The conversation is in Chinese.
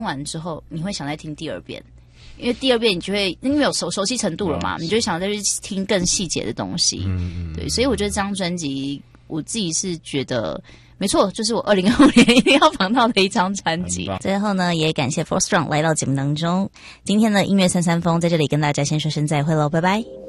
完之后你会想再听第二遍，因为第二遍你就会因为有熟悉程度了嘛，你就会想再去听更细节的东西。对，所以我觉得这张专辑我自己是觉得没错，就是我2025年一定要放到的一张专辑。最后呢，也感谢 Four Strong 来到节目当中。今天的音乐三三风在这里跟大家先说声再会喽，拜拜。